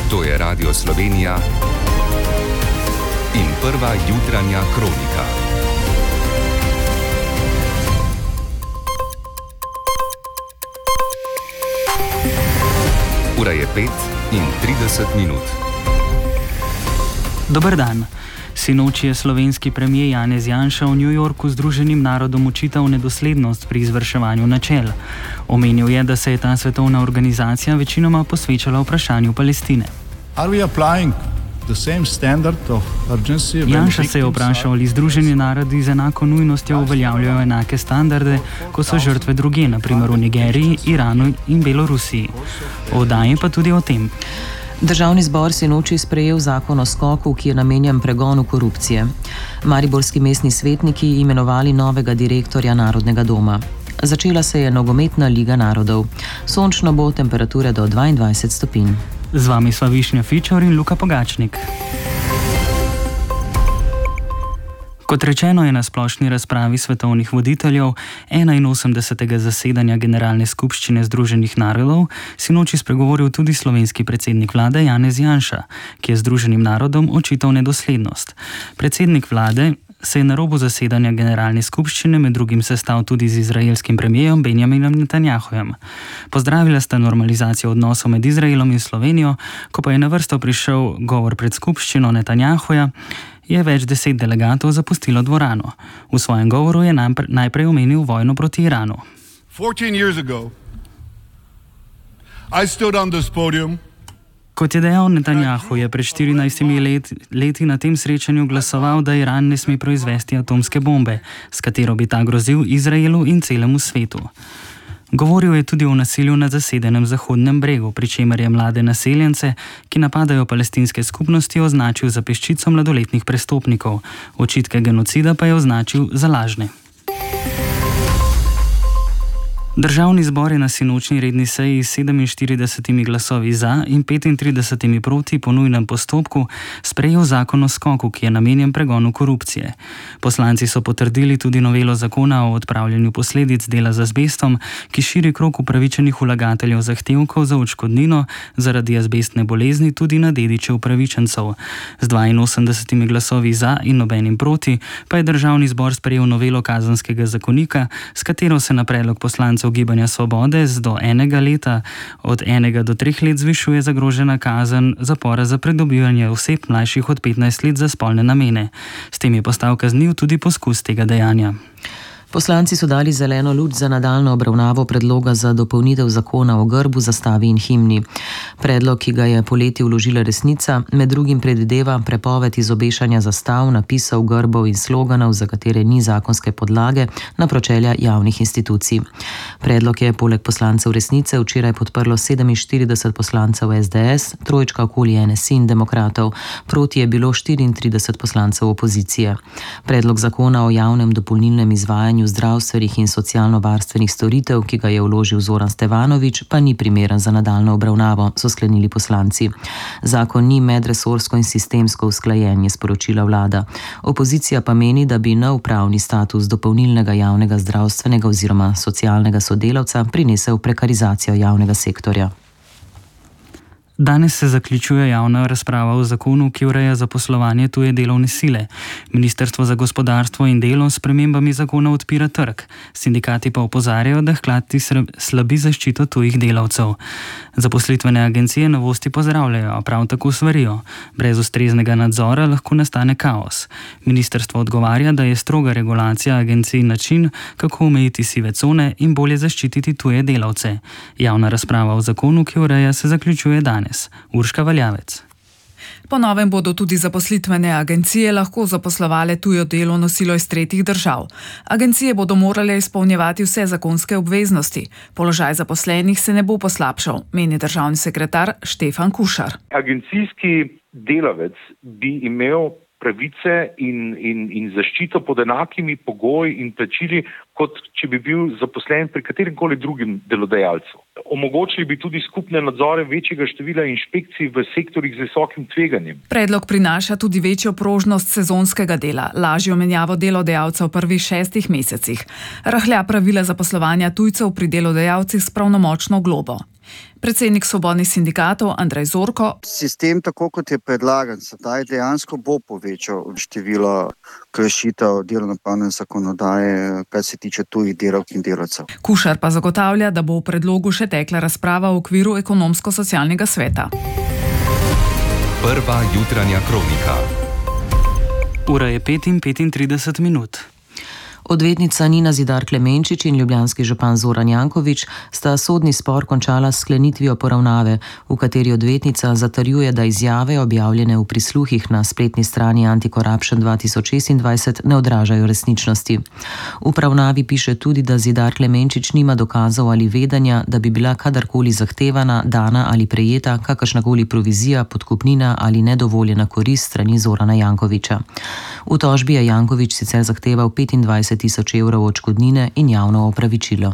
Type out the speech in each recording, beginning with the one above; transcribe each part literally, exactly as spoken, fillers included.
To je Radio Slovenija in prva jutranja kronika. Ura je pet in trideset minut. Dober dan. Sinoči je slovenski premier Janez Janša v New Yorku Združenim narodom očital nedoslednost pri izvrševanju načel. Omenil je, da se je ta svetovna organizacija večinoma posvečala vprašanju Palestine. Janša se je vprašal, ali Združeni narodi z enako nujnostjo uveljavljajo enake standarde, ko so žrtve drugje, na primer v Nigeriji, Iranu in Belorusiji. O oddaji pa tudi o tem. Državni zbor sinoči sprejel zakon o skoku, ki je namenjen pregonu korupcije. Mariborski mestni svetniki imenovali novega direktorja Narodnega doma. Začela se je nogometna Liga narodov. Sončno bo, temperature do dvaindvajset stopinj. Z vami sva Višnja Fičor in Luka Pogačnik. Kot rečeno, je na splošni razpravi svetovnih voditeljev enainosemdesetega zasedanja Generalne skupščine Združenih narodov sinoči spregovoril tudi slovenski predsednik vlade Janez Janša, ki je Združenim narodom očital nedoslednost. Predsednik vlade se je na robu zasedanja Generalne skupščine med drugim sestal tudi z izraelskim premijerom Benjaminom Netanjahujem. Pozdravila sta normalizacijo odnosov med Izraelom in Slovenijo, ko pa je na vrsto prišel govor pred skupščino Netanjahuja, je več deset delegatov zapustilo dvorano. V svojem govoru je najprej omenil vojno proti Iranu. fourteen years ago, I stood on this podium. Kot je dejal Netanjahu, je pred štirinajstimi let, leti na tem srečanju glasoval, da Iran ne sme proizvesti atomske bombe, s katero bi ta grozil Izraelu in celemu svetu. Govoril je tudi o nasilju na zasedenem Zahodnem bregu, pri čemer je mlade naseljence, ki napadajo palestinske skupnosti, označil za peščico mladoletnih prestopnikov. Očitke genocida pa je označil za lažne. Državni zbor je na sinočni redni seji s sedeminštiridesetimi glasovi za in petintridesetimi proti po nujnem postopku sprejel zakon o skoku, ki je namenjen pregonu korupcije. Poslanci so potrdili tudi novelo zakona o odpravljanju posledic dela z azbestom, ki širi krog upravičenih vlagateljev zahtevkov za odškodnino zaradi azbestne bolezni tudi na dediče upravičencev. Z dvainosemdesetimi glasovi za in nobenim proti pa je Državni zbor sprejel novelo kazenskega zakonika, s katero se na predlog poslancev Gibanja Svobode z do enega leta od enega do treh let zvišuje zagrožena kazen zapora za pridobivanje oseb mlajših od petnajst let za spolne namene. S tem je postal kazniv tudi poskus tega dejanja. Poslanci so dali zeleno luč za nadaljnjo obravnavo predloga za dopolnitev zakona o grbu, zastavi in himni. Predlog, ki ga je poleti vložila Resnica, med drugim predvideva prepoved izobešanja zastav, napisov, grbov in sloganov, za katere ni zakonske podlage, na pročelja javnih institucij. Predlog je poleg poslancev Resnice včeraj podprlo sedeminštirideset poslancev es de es, trojčka okoli en es i in demokratov, proti je bilo štiriintrideset poslancev opozicije. Predlog zakona o javnem dopolnilnem izvajanju zdravstvenih in socialno-varstvenih storitev, ki ga je vložil Zoran Stevanovič, pa ni primeren za nadaljnjo obravnavo, so sklenili poslanci. Zakon ni medresorsko in sistemsko usklajen, je sporočila vlada. Opozicija pa meni, da bi nov pravni status dopolnilnega javnega zdravstvenega oziroma socialnega sodelavca prinesel prekarizacijo javnega sektorja. Danes se zaključuje javna razprava o zakonu, ki ureja zaposlovanje tuje delovne sile. Ministrstvo za gospodarstvo in delo s spremembami zakona odpira trg. Sindikati pa opozarjajo, da hkrati slabi zaščito tujih delavcev. Zaposlitvene agencije novosti pozdravljajo, a prav tako svarijo. Brez ustreznega nadzora lahko nastane kaos. Ministrstvo odgovarja, da je stroga regulacija agencij način, kako omejiti sive cone in bolje zaščititi tuje delavce. Javna razprava o zakonu, ki ureja, se zaključuje danes. Urška Valjavec. Po novem bodo tudi zaposlitvene agencije lahko zaposlovale tujo delovno silo iz tretjih držav. Agencije bodo morale izpolnjevati vse zakonske obveznosti. Položaj zaposlenih se ne bo poslabšal, meni državni sekretar Štefan Kušar. Agencijski delavec bi imel pravice in, in, in zaščito pod enakimi pogoji in plačili, kot če bi bil zaposlen pri kateremkoli drugim delodajalcu. Omogočili bi tudi skupne nadzore večjega števila inšpekcij v sektorjih z visokim tveganjem. Predlog prinaša tudi večjo prožnost sezonskega dela, lažjo menjavo delodajalcev v prvih šestih mesecih. Rahlja pravila zaposlovanja tujcev pri delodajalcih s pravnomočno globo. Predsednik svobodnih sindikatov Andrej Zorko. Sistem, tako kot je predlagan, sedaj dejansko bo povečal število kršitev delovnopravne zakonodaje, kar se tiče tujih delavk in delavcev. Kušar pa zagotavlja, da bo v predlogu še tekla razprava v okviru ekonomsko-socialnega sveta. Prva jutranja kronika. Ura je pet in petintrideset minut. Odvetnica Nina Zidar Klemenčič in ljubljanski župan Zoran Janković sta sodni spor končala s sklenitvijo poravnave, v kateri odvetnica zatrjuje, da izjave, objavljene v prisluhih na spletni strani Anti-Corruption dva tisoč šestindvajset, ne odražajo resničnosti. V poravnavi piše tudi, da Zidar Klemenčič nima dokazov ali vedenja, da bi bila kadarkoli zahtevana, dana ali prejeta kakršnakoli provizija, podkupnina ali nedovoljena korist strani Zorana Jankovića. V tožbi je Janković sicer zahteval petindvajset tisoč evrov odškodnine in javno opravičilo.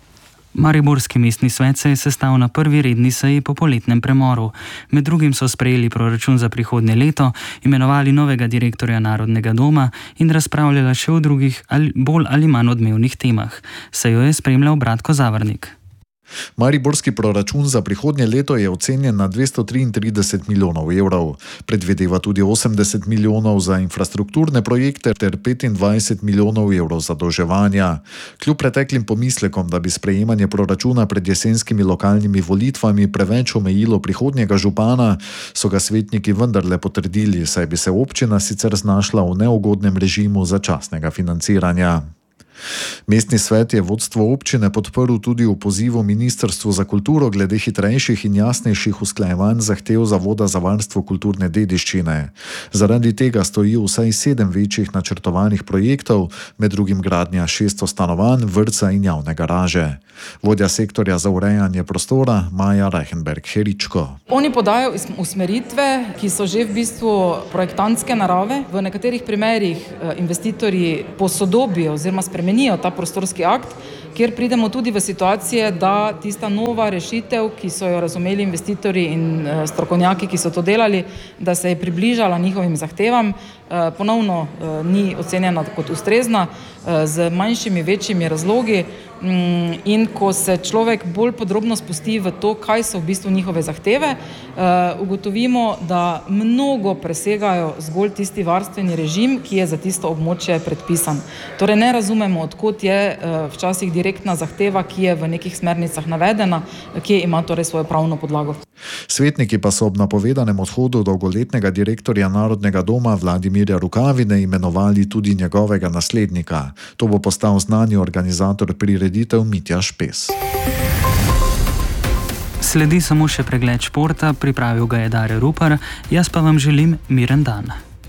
Mariborski mestni svet se je sestal na prvi redni seji po poletnem premoru. Med drugim so sprejeli proračun za prihodnje leto, imenovali novega direktorja Narodnega doma in razpravljala še o drugih ali bolj ali manj odmevnih temah. Sejo je spremljal Bratko Zavrnik. Mariborski proračun za prihodnje leto je ocenjen na dvesto triintrideset milijonov evrov. Predvideva tudi osemdeset milijonov za infrastrukturne projekte ter petindvajset milijonov evrov zadolževanja. Kljub preteklim pomislekom, da bi sprejemanje proračuna pred jesenskimi lokalnimi volitvami preveč omejilo prihodnjega župana, so ga svetniki vendarle potrdili, saj bi se občina sicer znašla v neugodnem režimu začasnega financiranja. Mestni svet je vodstvo občine podprl tudi v pozivu Ministrstvu za kulturo glede hitrejših in jasnejših usklajevanj zahtev Zavoda za varstvo kulturne dediščine. Zaradi tega stoji vsaj sedem večjih načrtovanih projektov, med drugim gradnja šeststo stanovanj, vrtca in javne garaže. Vodja sektorja za urejanje prostora Maja Reichenberg-Heričko. Oni podajo usmeritve, ki so že v bistvu projektantske narave. V nekaterih primerih investitorji posodobijo oziroma spremenijo ta prostorski akt, kjer pridemo tudi v situacije, da tista nova rešitev, ki so jo razumeli investitorji in strokovnjaki, ki so to delali, da se je približala njihovim zahtevam, ponovno ni ocenjena kot ustrezna, z manjšimi, večjimi razlogi. In ko se človek bolj podrobno spusti v to, kaj so v bistvu njihove zahteve, ugotovimo, da mnogo presegajo zgolj tisti varstveni režim, ki je za tisto območje predpisan. Torej ne razumemo, odkot je včasih direktna zahteva, ki je v nekih smernicah navedena, ki ima torej svojo pravno podlago. Svetniki pa so ob napovedanem odhodu dolgoletnega direktorja Narodnega doma Vladimirja Rukavine imenovali tudi njegovega naslednika. To bo postal znani organizator prireditev Mitja Špes. Sledi samo še pregled športa, pripravil ga je Dare Rupar, jaz pa vam želim miren dan.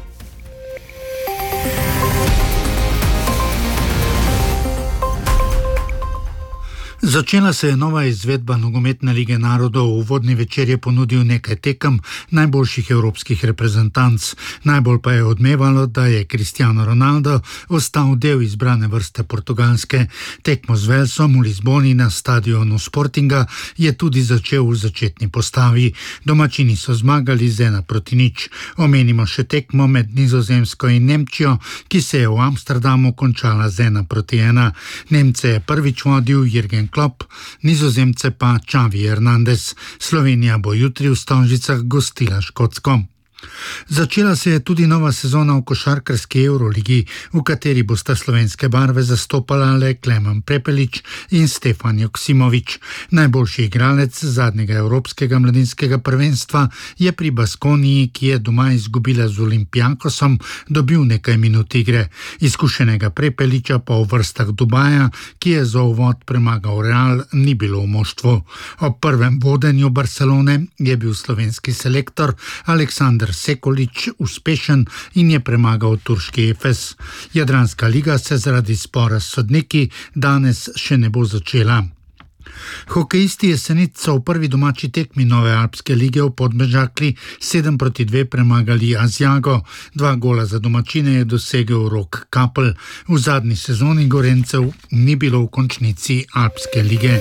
Začela se je nova izvedba nogometne lige narodov. Uvodni večer je ponudil nekaj tekem najboljših evropskih reprezentanc. Najbolj pa je odmevalo, da je Cristiano Ronaldo ostal del izbrane vrste Portugalske. Tekmo z Velsom v Lizboni na stadionu Sportinga je tudi začel v začetni postavi. Domačini so zmagali z ena proti nič. Omenimo še tekmo med Nizozemsko in Nemčijo, ki se je v Amsterdamu končala z ena proti ena. Nemce je prvič vodil Jürgen Klopp, Nizozemce pa Xavi Hernandez. Slovenija bo jutri v Stožicah gostila Škotsko. Začela se je tudi nova sezona v košarkarski Euroligi, v kateri bosta slovenske barve zastopala le Klemen Prepelič in Stefan Joksimović. Najboljši igralec zadnjega evropskega mladinskega prvenstva je pri Baskoniji, ki je doma izgubila z Olympiakosom, dobil nekaj minut igre. Izkušenega Prepeliča pa v vrstah Dubaja, ki je za uvod premagal Real, ni bilo v moštvu. Ob prvem vodenju Barcelone je bil slovenski selektor Aleksandar Sekolič uspešen in je premagal turški Efes. Jadranska liga se zaradi spora s sodniki danes še ne bo začela. Hokejisti Jesenic so v prvi domači tekmi nove alpske lige v Podmežakli sedem proti dve premagali Asiago. Dva gola za domačine je dosegel Rok Kapl. V zadnji sezoni Gorencev ni bilo v končnici alpske lige.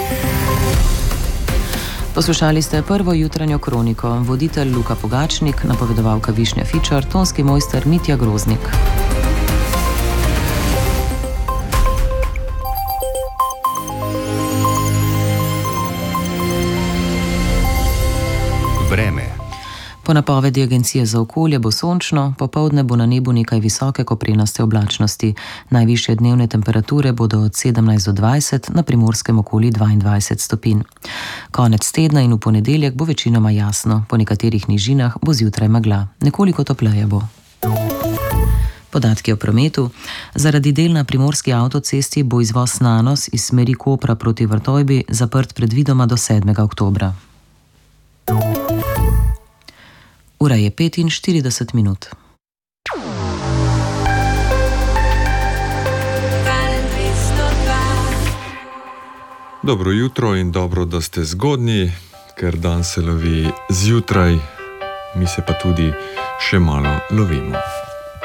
Poslušali ste prvo jutranjo kroniko. Voditelj Luka Pogačnik, napovedovalka Višnja Fičar, tonski mojster Mitja Groznik. Po napovedi Agencije za okolje bo sončno, popoldne bo na nebu nekaj visoke koprenaste oblačnosti. Najvišje dnevne temperature bodo od sedemnajst do dvajset, na Primorskem okoli dvaindvajset stopinj. Konec tedna in v ponedeljek bo večinoma jasno, po nekaterih nižinah bo zjutraj megla, nekoliko topleje bo. Podatki o prometu. Zaradi del na primorski avtocesti bo izvoz Nanos iz smeri Kopra proti Vrtojbi zaprt predvidoma do sedmega oktobra. Ura je petinštirideset minut. Dobro jutro in dobro, da ste zgodnji, ker dan se lovi zjutraj, mi se pa tudi še malo lovimo.